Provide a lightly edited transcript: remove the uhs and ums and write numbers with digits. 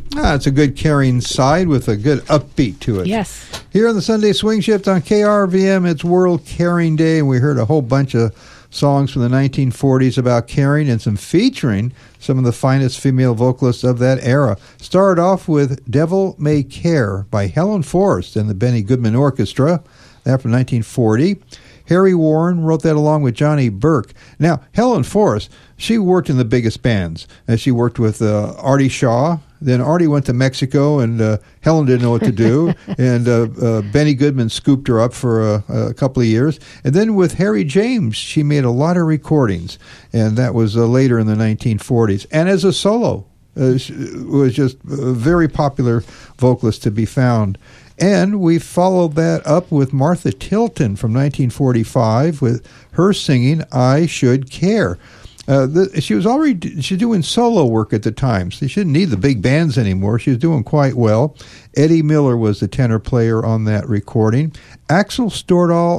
It's a good caring side with a good upbeat to it. Yes. Here on the Sunday Swing Shift on KRVM, it's World Caring Day, and we heard a whole bunch of songs from the 1940s about caring and some featuring some of the finest female vocalists of that era. Started off with Devil May Care by Helen Forrest and the Benny Goodman Orchestra, that from 1940. Harry Warren wrote that along with Johnny Burke. Now, Helen Forrest, she worked in the biggest bands. She worked with Artie Shaw. Then Artie went to Mexico, and Helen didn't know what to do. And Benny Goodman scooped her up for a couple of years. And then with Harry James, she made a lot of recordings. And that was later in the 1940s. And as a solo, she was just a very popular vocalist to be found. And we followed that up with Martha Tilton from 1945 with her singing I Should Care. She was doing solo work at the time, so she didn't need the big bands anymore. She was doing quite well. Eddie Miller was the tenor player on that recording. Axel Stordahl